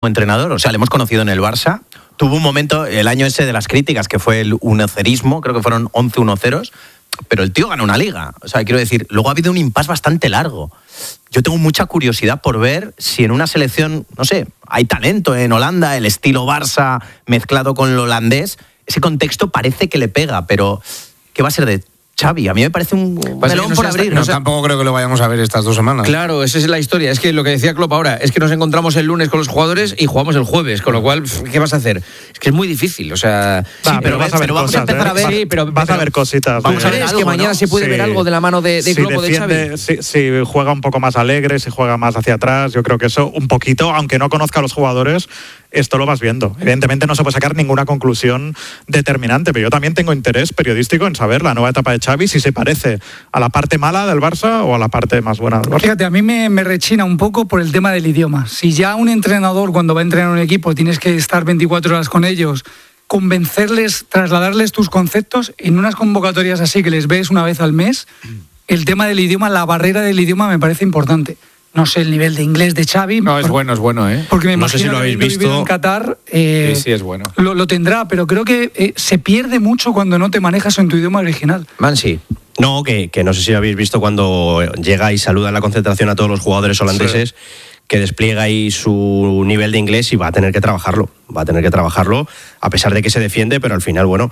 entrenador, o sea, le hemos conocido en el Barça. Tuvo un momento, el año ese de las críticas, que fue el unocerismo, creo que fueron 11 1-0, pero el tío ganó una liga. O sea, quiero decir, luego ha habido un impasse bastante largo. Yo tengo mucha curiosidad por ver si en una selección, no sé, hay talento en Holanda, el estilo Barça mezclado con lo holandés. Ese contexto parece que le pega, pero ¿qué va a ser de Xavi? A mí me parece un melón por abrir. No, tampoco creo que lo vayamos a ver estas 2 semanas. Claro, esa es la historia. Es que lo que decía Klopp ahora, es que nos encontramos el lunes con los jugadores y jugamos el jueves, con lo cual, ¿qué vas a hacer? Es que es muy difícil, o sea... Sí, pero vas a ver cosas, vamos a empezar a ver... Sí, pero vas a ver cositas. Vamos a ver, es que mañana se puede ver algo de la mano de Klopp o de Xavi. Si juega un poco más alegre, si juega más hacia atrás, yo creo que eso un poquito, aunque no conozca a los jugadores, esto lo vas viendo. Evidentemente no se puede sacar ninguna conclusión determinante, pero yo también tengo interés periodístico en saber la nueva etapa de Xavi, si se parece a la parte mala del Barça o a la parte más buena del Barça. Fíjate, a mí me rechina un poco por el tema del idioma. Si ya un entrenador, cuando va a entrenar un equipo, tienes que estar 24 horas con ellos, convencerles, trasladarles tus conceptos, en unas convocatorias así que les ves una vez al mes, el tema del idioma, la barrera del idioma me parece importante. No sé el nivel de inglés de Xavi. No, es bueno, ¿eh? Porque me no imagino sé si lo habéis visto en Qatar. Sí, es bueno. Lo tendrá, pero creo que se pierde mucho cuando no te manejas en tu idioma original. Mansi. No, que no sé si habéis visto cuando llega y saluda en la concentración a todos los jugadores holandeses, sí, que despliega ahí su nivel de inglés y va a tener que trabajarlo. Va a tener que trabajarlo, a pesar de que se defiende, pero al final, bueno,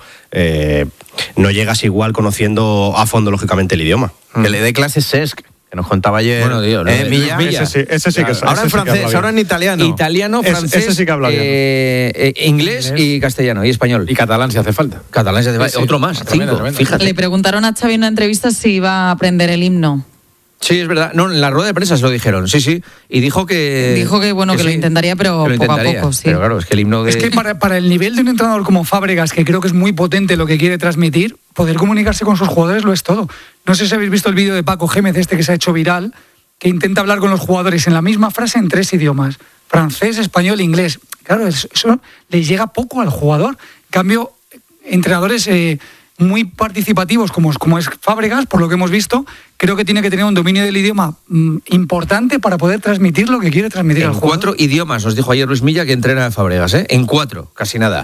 no llegas igual conociendo a fondo, lógicamente, el idioma. Que le dé clases Cesc, que nos contaba ayer. Bueno, tío, Milla. Ese sí que sabe. Ahora en francés, ahora en italiano. Italiano, francés, ese sí que habla bien. Inglés y castellano y español. Y catalán si hace falta. Catalán si hace falta. Sí. Otro más, Tremendo, 5, fíjate. Le preguntaron a Xavi en una entrevista si iba a aprender el himno. Sí, es verdad. No, en la rueda de prensa se lo dijeron, sí. Y dijo que bueno, que lo intentaría, pero poco a poco, sí. Pero claro, es que el himno de... Es que para el nivel de un entrenador como Fábregas, que creo que es muy potente lo que quiere transmitir, poder comunicarse con sus jugadores lo es todo. No sé si habéis visto el vídeo de Paco Gémez, que se ha hecho viral, que intenta hablar con los jugadores en la misma frase en 3 idiomas. Francés, español, inglés. Claro, eso le llega poco al jugador. En cambio, entrenadores muy participativos como es Fábregas, por lo que hemos visto, creo que tiene que tener un dominio del idioma importante para poder transmitir lo que quiere transmitir al jugador. En 4 idiomas, nos dijo ayer Luis Milla, que entrena a Fábregas, ¿eh? En 4, casi nada.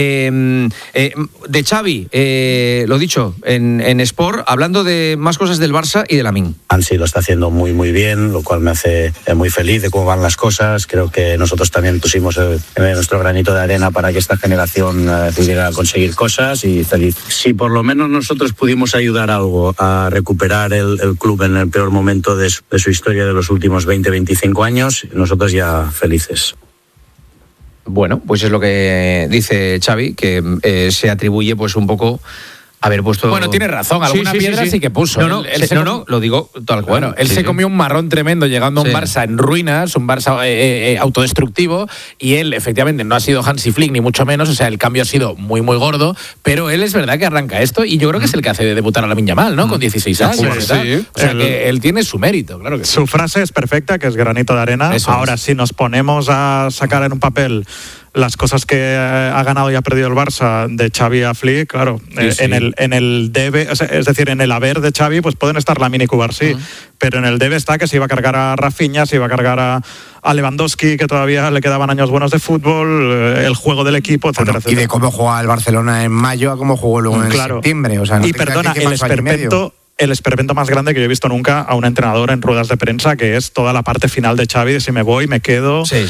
De Xavi, lo dicho, en Sport, hablando de más cosas del Barça y de Lamine. Ansi lo está haciendo muy, muy bien, lo cual me hace muy feliz de cómo van las cosas. Creo que nosotros también pusimos nuestro granito de arena para que esta generación pudiera conseguir cosas y feliz. Si por lo menos nosotros pudimos ayudar algo a recuperar el club en el peor momento de su historia de los últimos 20-25 años, nosotros ya felices. Bueno, pues es lo que dice Xavi, que se atribuye pues un poco haber puesto... Bueno, tiene razón, alguna piedra sí que puso. No, lo digo tal cual. Bueno, él se comió un marrón tremendo llegando a un Barça en ruinas, un Barça autodestructivo, y él efectivamente no ha sido Hansi Flick ni mucho menos, o sea, el cambio ha sido muy, muy gordo, pero él es verdad que arranca esto y yo creo que es el que hace de debutar a Lamine Yamal, ¿no? Con 16 años. Sí. O sea, que él tiene su mérito, claro que sí. Su frase es perfecta, que es granito de arena. Eso ahora, es. si nos ponemos a sacar en un papel las cosas que ha ganado y ha perdido el Barça de Xavi a Flick, claro, sí. en el debe, o sea, es decir, en el haber de Xavi, pues pueden estar Lamine y Cubarsí, pero en el debe está que se iba a cargar a Rafinha, se iba a cargar a Lewandowski, que todavía le quedaban años buenos de fútbol, el juego del equipo, etcétera, etcétera. Y de cómo jugaba el Barcelona en mayo a cómo jugó luego en septiembre. O sea, no y perdona, el esperpento más grande que yo he visto nunca a un entrenador en ruedas de prensa, que es toda la parte final de Xavi, de si me voy, me quedo. Sí.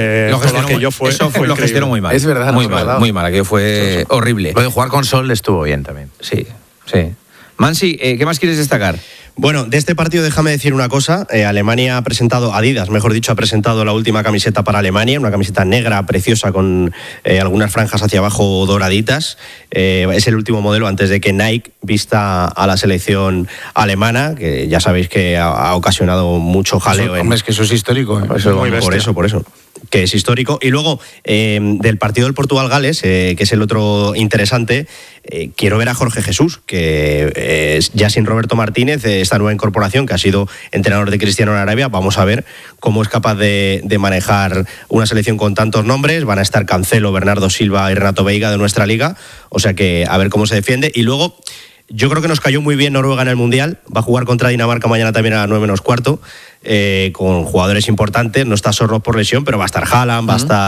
Eso fue lo gestionó muy mal. Es verdad. Muy mal, aquello fue horrible. Lo de jugar con Sol estuvo bien también. Sí. Mansi, ¿qué más quieres destacar? Bueno, de este partido déjame decir una cosa. Alemania ha presentado, Adidas, mejor dicho, ha presentado la última camiseta para Alemania, una camiseta negra preciosa con algunas franjas hacia abajo doraditas. Es el último modelo antes de que Nike vista a la selección alemana, que ya sabéis que ha ocasionado mucho jaleo. Hombre, es que eso es histórico. Por eso. Que es histórico. Y luego, del partido del Portugal-Gales, que es el otro interesante, quiero ver a Jorge Jesús, que ya sin Roberto Martínez, esta nueva incorporación, que ha sido entrenador de Cristiano en Arabia, vamos a ver cómo es capaz de manejar una selección con tantos nombres. Van a estar Cancelo, Bernardo Silva y Renato Veiga de nuestra liga, o sea que a ver cómo se defiende. Y luego, Yo creo que nos cayó muy bien Noruega en el Mundial. Va a jugar contra Dinamarca mañana también a las 9 menos cuarto, con jugadores importantes. No está Sorloth por lesión, pero va a estar Haaland, va a estar